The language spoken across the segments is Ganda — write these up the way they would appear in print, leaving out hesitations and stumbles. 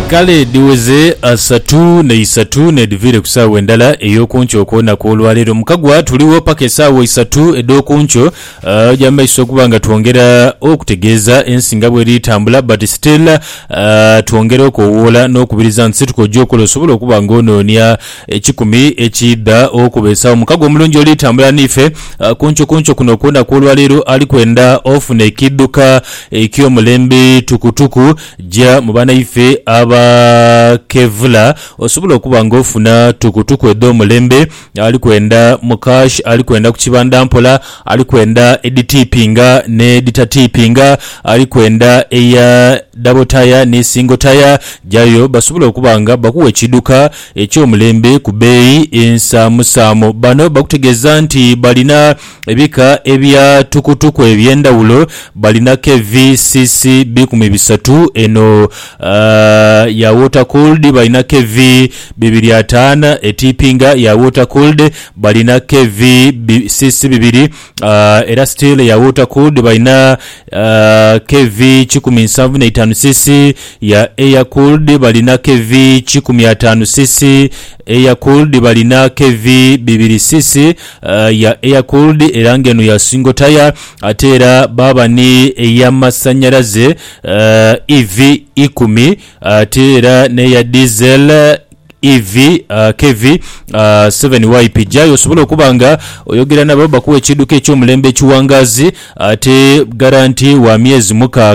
kale diweze asatu ne isatu ne divire kusawa endala eyokuncho okona kolwalero mukagwa tuliwo paka esawa isatu edokuncho jamba isokubanga tuongera okutegeza ensinga bwe litambula but still tuongera okuwola n'okubiriza nsi tukojo okolosobola okubanga ononya ekikumi ekida okubesa omukagwa omulungi olitambula nife kuncho kuno okona kolwalero alikwenda ofuna ekiduka ekyomulembe tukutuku ja mubana ife aba Kevula osobola okubanga ofuna tukutuku edo mulembe alikwenda mukash alikwenda kukibanda mpola alikwenda editipinga ne ditatipinga alikwenda eya double tire ne single tire jayo basobola okubanga bakuwe kiduka ekyomulembe ku beeyi ensamusamo bano bakutegeza nti balina ebika ebya tukutuku ebyendawulo balina KVCC 3 eno ya water cooled balina KV 2.5 etipinga ya water cooled balina KV CC 2 era still ya water cooled balina KV 17.5 cc ya air cooled balina KV 15 cc air cooled balina KV 2 cc ya air cooled erangeno ya single tire atera baba ni ya masanyalaze EV 10 atera ne ya diesel EV KV 7YP jayo osobola okubanga oyogera nabo bakuwe ekiduka ekyomulembe ekiwangazi ate garanti wa myezi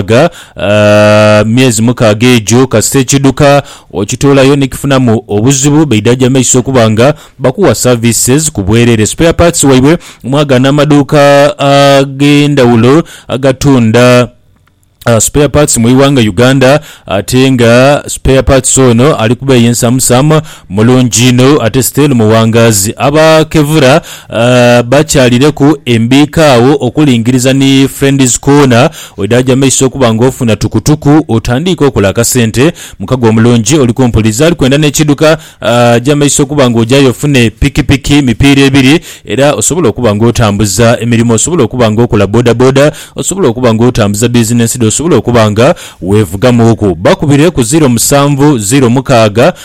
mukaaga ejo kasite ekiduka okitolayo nekifunamu obuzibu beidaja maiso okubanga bakuwa services kubwerere spare parts waibwe mwagana amaduuka agendawulo agatunda spare parts muiwanga Uganda atenga spare parts ono alikuba yensamusama mulonjino ate still muwangazi aba Kevura bachalire ku embikaawo okulingiriza ni friends corner odaja maiso kubanga ofuna tukutuku otandika okola kasente mukagwa mulonji olikompoliza alikwenda nekiduka jamaiso kubanga ojayo ofune pikipiki mipiri ebiri era osobola okubanga otambuza emirimo osobola okubanga okola boda osobola okubanga otambuza business osobola okubanga wevugamu oku bakubire ku 0706 mukaaga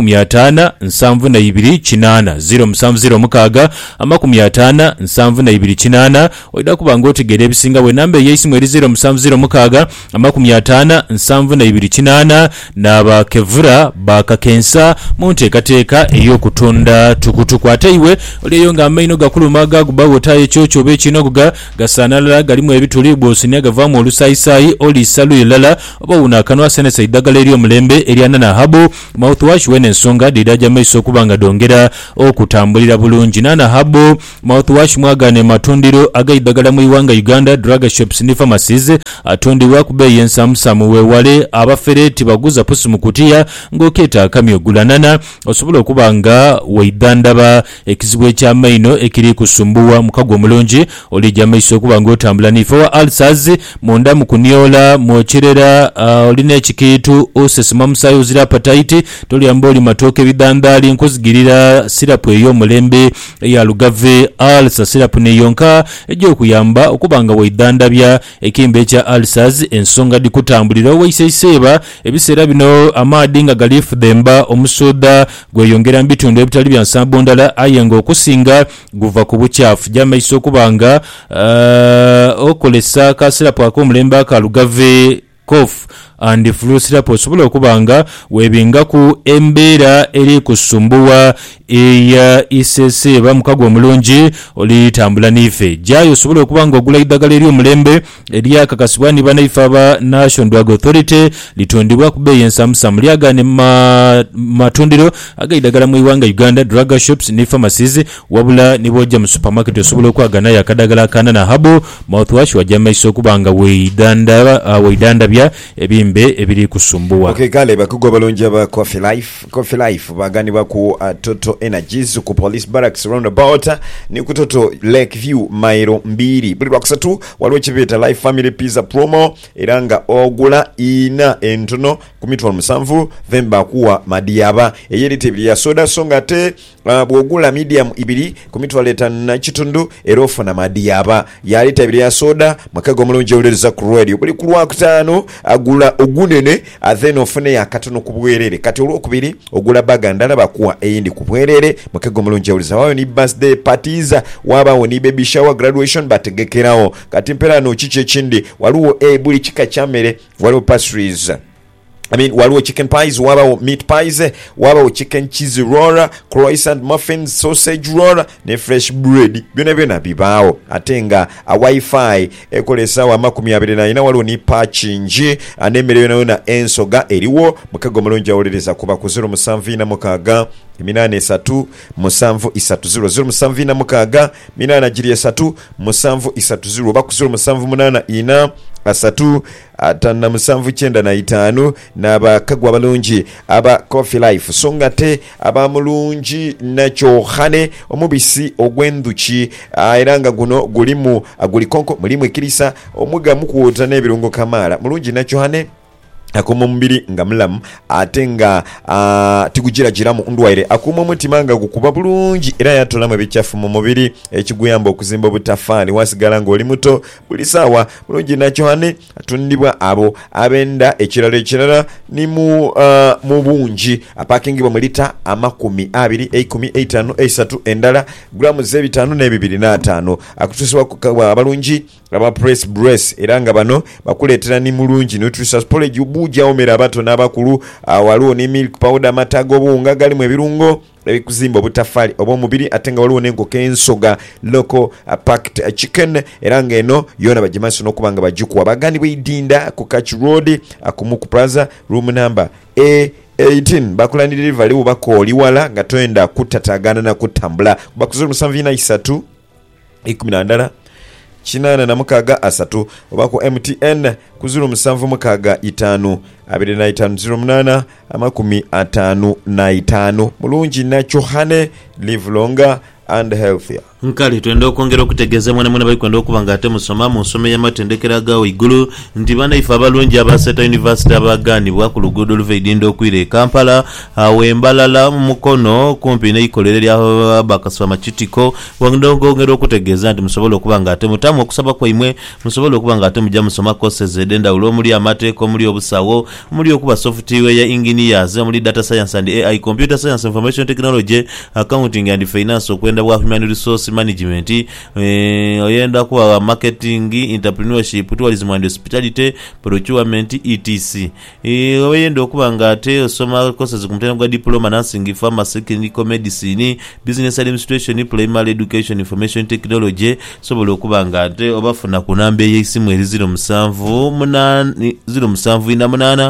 50 72 kinana 0706 50 72 kinana oida kubanga otegera ebisinga we namba yeisimu eri 0706 mukaaga 50 72 kinana naba Kevura bakakensa munteekateeka ey'okutunda tukutuku ate iwe oliyo nga amaino gakulumaga gubawotayo ekyocho bekinoguga gasanalala galimu ebituli bwosinya gavaamu olusayisayi salu ilala oba unakanwa senesa idagala eri omulembe eriana na habo mouthwash wene ensonga didaja maiso kubanga dongera okutambulira bulungi nana habo mouthwash mwagane matundiro agaidagala mu iwanga Uganda drug shops ni pharmacies atondiwa kubeyi ensamusamu wewale abafereti baguza pusi mukutiya ngoketa kamyo gulanana osobola okubanga weidandaba ekizibwe kya maino ekiri kusumbuwa mukagwa mulungi olija maiso kubanga otambula nifa ulcers munda mukunyola mochirera olina ekikitu osesima musayo zira appetite toli amboli matoke bidandali nkuzigirira syrup eyo mulembe ya lugave alsa syrup ne yonka ejo kuyamba okubanga weidandabya ekimbe kya ulcers ensonga dikutambulira weiseseba ebisera bino amadi nga galifu demba omusoda gweyongera mbitundu ebitali bya nsambondala ayenga okusinga guva ku buchafu jamaiso kubanga okolesa ka syrup akomulembe ka lugave cough and flu syrup osobola okubanga webinga ku embeera eri kusumbuwa eya isese bamukagwa mulungi olitambula nife jayo osobola okubanga ogula idagala eri omulembe eri akakasibwani banaife aba National Drug Authority litondibwa ku beeyi ensamusamu lyagane matundiro agaidagala mu iwanga Uganda drug shops ni pharmacies wabula niboja mu supermarket osobola okwagana yakadagala kana na habo mouthwash wajamaiso okubanga weidandabya ebimbe ebiri kusumbuwa. Okay kale bakugwa balonji aba Coffee Life bagani baku Total Energies ku Police Barracks roundabout ni ku Total Lakeview mairo 2 buli lwakusatu waliwo kibeta Life Family Pizza promo eranga ogula ina entono ku mitwalo 7 vemba kuwa madiyaba eyerite ya soda songa te bwogula medium 2 ku mitwalo 5 na kitundu erofuna madiyaba yalita ya soda makago mulungi oleza ku radio buli ku lwakutano agula ogunene then ofune akatono ku bwerere. Kati olwokubiri ogula baga ndala bakuwa eyindi ku bwerere. Mukego mulungi awuliza wayo ni birthday parties, wabawo ni baby shower, graduation bategekerawo. Kati mpera no chiche chindi waliwo buli chika chamere, waliwo pastries, waliwo chicken pies, wabawo meat pies, wabawo chicken cheese roll, croissant muffins, sausage roll ne fresh bread. Byona bibaawo. Atenga a wifi ekolesa wa 24 waliwo ni patchingi anemere yona ensoga eriwo. Mukego mulungi awuliza kuba ku 0746 83 musanvu 30 0746 83 musanvu 30 oba ku 0784 asatu atana musanvu 95 n'abakagwa balungi aba Coffee Life songa te abamulungi nacho hane omubisi ogwenduki era nga guno gulimu agulikonko mulimu ekirisa omuga mukuwota n'ebirungo kamala mulungi nacho hane akuma mubiri nga mulamu ate nga tigujirajiramu ndwaire akuma mutima nga gukuba bulungi era yatolamu ebichafu mu mubiri ekiguyamba okuzimba obutafaali wasigala nga oli muto buli saawa bulungi nakyo hane atundibwa abo abenda ekirala ni mu bungi apakingibwa mu lita 20 endala gramu 5.25 akutusibwa kwa abalungi aba press brace era nga bano bakuletera ni mulungi nutritious porridge buja omera abato n'abakulu waliwo ni milk powder matago bunga galimu ebirungo ebikuzimba obutafaali obw'omubiri ate nga waliwo n'enkoko ensoga local packed chicken era nga eno yona bagimansi n'okuba nga bagikuwa bagandi bw'idinda ku Catch Road akumuku plaza room number A18 bakulanira delivery bubakooli wala nga toyenda kutatagana na kutambula bakuzuru 743 11 Chinana na mukaga asatu obako MTN kuzuru 765 2508 55 mulungi nacho hane live longer and healthier. Nkali twenda okwongera okutegeeza mwana mwana bayikwenda okubanga ate musoma mu nsome y'amatendekero agawo igulu nti bana ife abalungi abaseta university abaganibwa ku luguudo oluvaidinda okwira e Kampala awembalala mu mukono kumpi n'eikolero lya bakasaba makitiko wangongera okutegeeza nti musobola okubanga ate mutamu okusaba kwaimwe musobola okubanga ate mujja musoma courses edendawulo omuli amateeka omuli obusawo omuli okuba software ya engineers omuli data science and AI computer science information technology accounting and finance okwenda bwa human resource management oyenda kuwa marketing entrepreneurship tourism and hospitality procurement etc oyenda okubanga ate osoma courses ku mutendera gwa diploma nursing pharmacy clinical medicine business administration primary education information technology sobola okubanga ate obafuna ku namba y'esimu eri 0778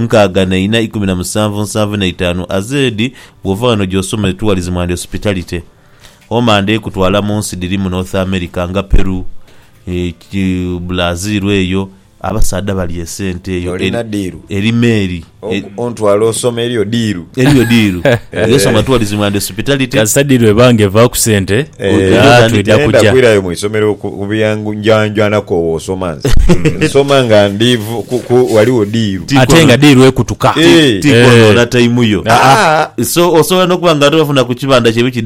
17 azedi bw'ovano gy'osoma tourism and hospitality omande kutwala munsi diri mu North America nga Peru Brazil eyo abasada bali esente eyo erimeri ontwalo osoma eriyo diru yeso tourism and hospitality asadirwe bange va ku sente twida kujja kwirayo mu isomero kubiyangu njanjana ko osomanze nsomanga ndivu waliwo diru atenga diru ekutuka tikono na time yo so osobola nokubanga tofuna ku kibanda kyebichi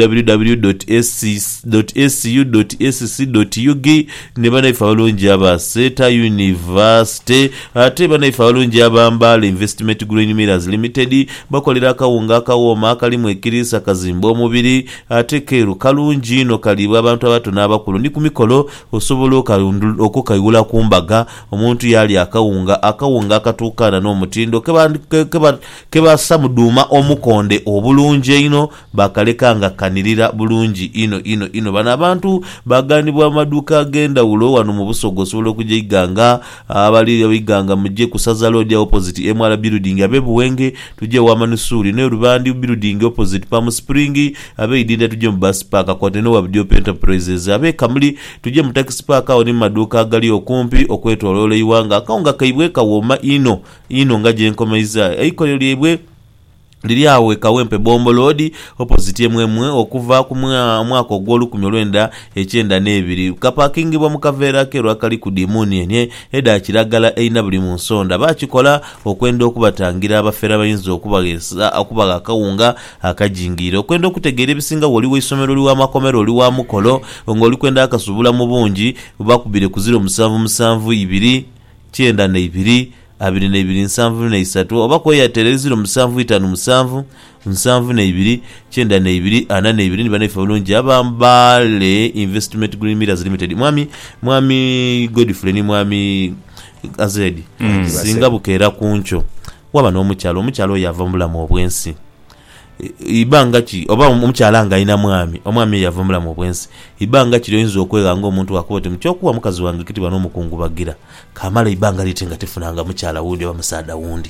www.scu.sc.ug ne bana ifa balungi abaseta university ate bana ifa balungi abambala investment Grain Millers Limited bakolera akawunga akawoma akalimu ekirisa kazimba omubiri ate keru kalungi no kalibwa abantu abato n'abakulu ni kumikolo osobola okukayula kumbaga omuntu yali akawunga akatukana n'omutindo keba samuduma omukonde obulungi ino bakalekanga kanirira bulungi ino bana abantu baganibwa amaduka agenda ulo wano mu Busogo osobola okujiganga abali abiganga mujje kusaza road opposite MR building abebuwenge tujje wa manusuri ne rubandi building opposite Palm Spring abeidinda tujje mu bus park kwa teno wa video enterprises abe kamuli tujje mu taxi park awo ni maduka agali okumpi okwetolole iwanga akaunga kaibweka woma ino ngaje nkomaiza eikolero lyebwe liri awe kawempe bombo lodi opposite mwemwe okuva ku mwaka ogwolu 1992 kapakingibwa mu kavera kero akali ku dimuni enye eda kiragala eina buli mu nsonda bakikola okwenda okubatangira abafera bayinza okubaga akawunga akajingira okwenda okutegeera ebisinga woli w'isomero liwa makomero liwa mukolo ngoli kwenda akasubula mu bungi bakubire ku 0772 92 22 73 oba ku Airtel 0757 72 92 42 ni bana ifalungi abambale investment green meters limited mwami Godfrey ni mwami Azedi singa bukeera kuncho waba n'omukyalo yava mulamu obwensi ibanga ki oba omukyala nga ina omwami yava mulamu obwensi ibanga kiri oyinza okweganga omuntu wakote mukyokuwa mukazi wange kitibwa n'omukungu bagira kamala ibanga litenga tefunanga mukyala wundi oba musaada wundi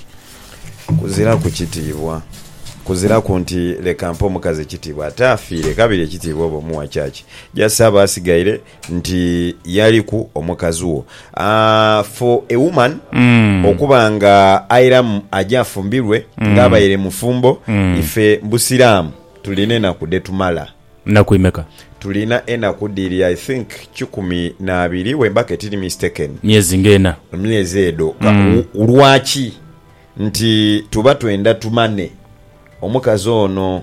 kuzira ku nti leka mpa omukazi kitibwa atafiire kabiri ekitibwa oba omuwa kyaki jasaba asigaire nti yaliku omukazi wo for a woman okuba nga airamu ajja afumbirwe ng'abayire mufumbo ife mbusiramu tulina enaku detumala nakuimeka tulina enaku diri I think 12 wembaka tiri mistaken myezi edo lwaki nti tuba twenda tumane omukazi ono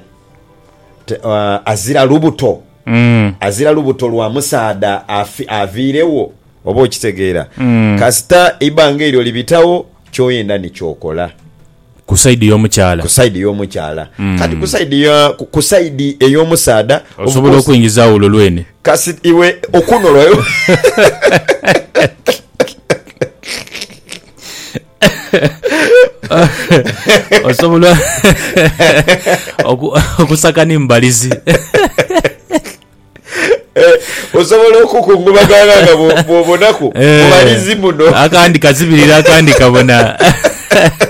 azira lubuto lwa musaada aviirewo oba okitegeera kasita ibanga eryo libitawo kyoyenda nikyokola ku saidi y'omukyala kati ku saidi ey'omusaada osobola okuyingizawo olwene kasi iwe okunoloyo osobola okusakana embalizi osobola okukungubagana nga bwobonaku mubalizi muno akandi kazibirira akandi kabona